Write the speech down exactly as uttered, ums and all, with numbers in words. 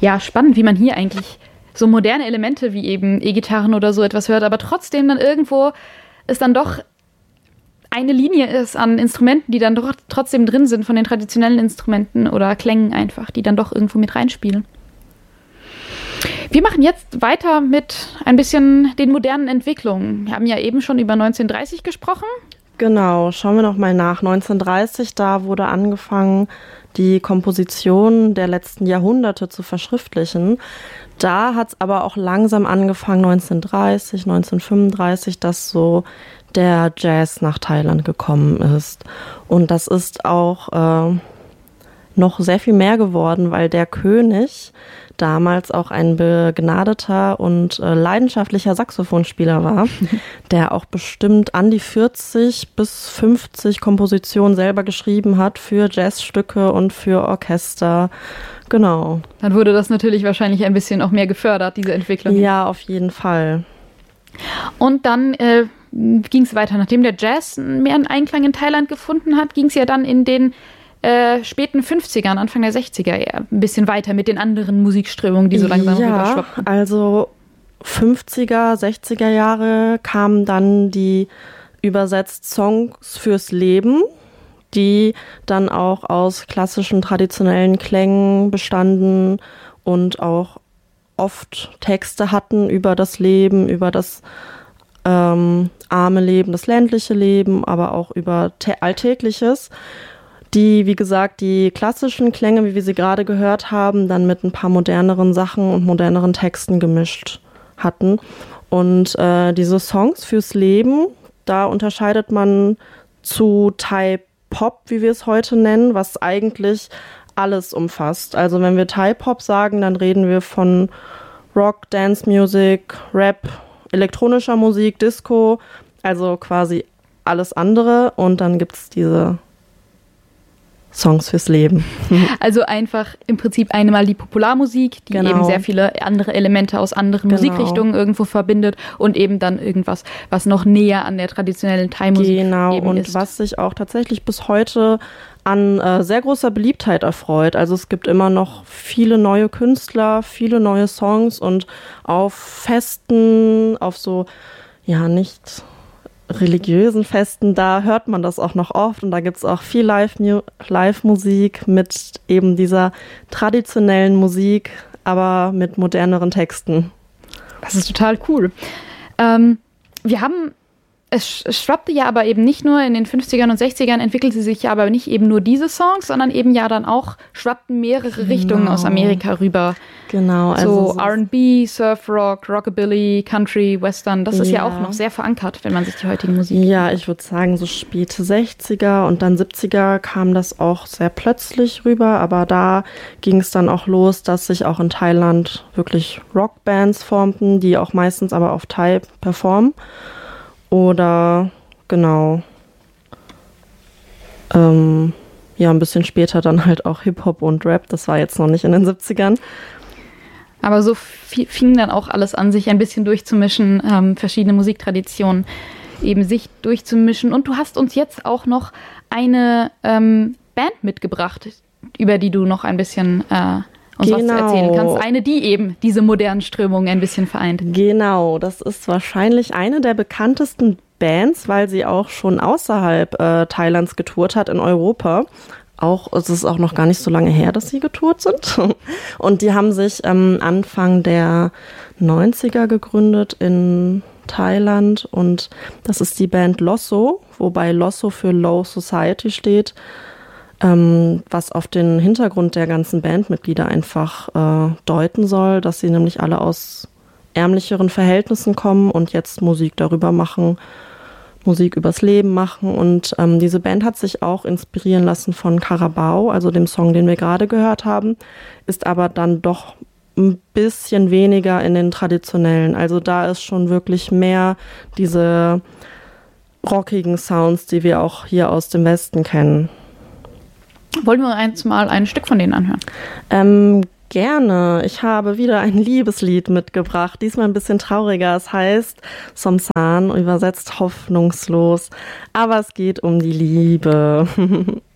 ja, spannend, wie man hier eigentlich so moderne Elemente wie eben E-Gitarren oder so etwas hört, aber trotzdem dann irgendwo ist dann doch eine Linie ist an Instrumenten, die dann doch trotzdem drin sind von den traditionellen Instrumenten oder Klängen einfach, die dann doch irgendwo mit reinspielen. Wir machen jetzt weiter mit ein bisschen den modernen Entwicklungen. Wir haben ja eben schon über neunzehnhundertdreißig gesprochen. Genau, schauen wir noch mal nach. neunzehnhundertdreißig, da wurde angefangen, die Komposition der letzten Jahrhunderte zu verschriftlichen. Da hat es aber auch langsam angefangen, neunzehnhundertdreißig, neunzehnhundertfünfunddreißig, dass so der Jazz nach Thailand gekommen ist. Und das ist auch äh, noch sehr viel mehr geworden, weil der König damals auch ein begnadeter und äh, leidenschaftlicher Saxophonspieler war, der auch bestimmt an die vierzig bis fünfzig Kompositionen selber geschrieben hat für Jazzstücke und für Orchester. Genau. Dann wurde das natürlich wahrscheinlich ein bisschen auch mehr gefördert, diese Entwicklung. Ja, auf jeden Fall. Und dann äh, ging es weiter. Nachdem der Jazz mehr einen Einklang in Thailand gefunden hat, ging es ja dann in den äh, späten fünfzigern, Anfang der sechziger eher ein bisschen weiter mit den anderen Musikströmungen, die so langsam ja, rüberschwappten. Also fünfziger, sechziger Jahre kamen dann die übersetzt Songs fürs Leben, die dann auch aus klassischen, traditionellen Klängen bestanden und auch oft Texte hatten über das Leben, über das ähm, arme Leben, das ländliche Leben, aber auch über te- Alltägliches, die, wie gesagt, die klassischen Klänge, wie wir sie gerade gehört haben, dann mit ein paar moderneren Sachen und moderneren Texten gemischt hatten. Und äh, diese Songs fürs Leben, da unterscheidet man zu Thai Pop, wie wir es heute nennen, was eigentlich alles umfasst. Also wenn wir Thai Pop sagen, dann reden wir von Rock, Dance Music, Rap, elektronischer Musik, Disco, also quasi alles andere. Und dann gibt es diese Songs fürs Leben. Also einfach im Prinzip einmal die Popularmusik, die genau. eben sehr viele andere Elemente aus anderen genau. Musikrichtungen irgendwo verbindet und eben dann irgendwas, was noch näher an der traditionellen Thai-Musik genau. eben und ist. Was sich auch tatsächlich bis heute an äh, sehr großer Beliebtheit erfreut. Also es gibt immer noch viele neue Künstler, viele neue Songs und auf Festen, auf so, ja, nicht religiösen Festen, da hört man das auch noch oft und da gibt es auch viel Live-Mu- Live-Musik mit eben dieser traditionellen Musik, aber mit moderneren Texten. Das ist total cool. Ähm, wir haben Es, es schwappte ja aber eben nicht nur in den fünfzigern und sechzigern, entwickelte sich ja aber nicht eben nur diese Songs, sondern eben ja dann auch schwappten mehrere genau. Richtungen aus Amerika rüber. Genau. Also so R and B, Surf Rock, Rockabilly, Country, Western, das ist ja. ja auch noch sehr verankert, wenn man sich die heutige Musik... Ja, ich würde sagen, so späte sechziger und dann siebziger kam das auch sehr plötzlich rüber, aber da ging es dann auch los, dass sich auch in Thailand wirklich Rockbands formten, die auch meistens aber auf Thai performen. Oder, genau, ähm, ja, ein bisschen später dann halt auch Hip-Hop und Rap. Das war jetzt noch nicht in den siebzigern. Aber so f- fing dann auch alles an, sich ein bisschen durchzumischen, ähm, verschiedene Musiktraditionen eben sich durchzumischen. Und du hast uns jetzt auch noch eine ähm, Band mitgebracht, über die du noch ein bisschen... Äh, uns genau. was zu erzählen kannst. Eine, die eben diese modernen Strömungen ein bisschen vereint. Genau, das ist wahrscheinlich eine der bekanntesten Bands, weil sie auch schon außerhalb äh, Thailands getourt hat in Europa. Auch, es ist auch noch gar nicht so lange her, dass sie getourt sind. Und die haben sich ähm, Anfang der neunziger gegründet in Thailand und das ist die Band Losso, wobei Losso für Low Society steht. Ähm, was auf den Hintergrund der ganzen Bandmitglieder einfach äh, deuten soll, dass sie nämlich alle aus ärmlicheren Verhältnissen kommen und jetzt Musik darüber machen, Musik übers Leben machen. Und ähm, diese Band hat sich auch inspirieren lassen von Carabao, also dem Song, den wir gerade gehört haben, ist aber dann doch ein bisschen weniger in den traditionellen. Also da ist schon wirklich mehr diese rockigen Sounds, die wir auch hier aus dem Westen kennen. Wollen wir uns mal ein Stück von denen anhören? Ähm, gerne. Ich habe wieder ein Liebeslied mitgebracht. Diesmal ein bisschen trauriger. Es heißt Somsan, übersetzt hoffnungslos. Aber es geht um die Liebe.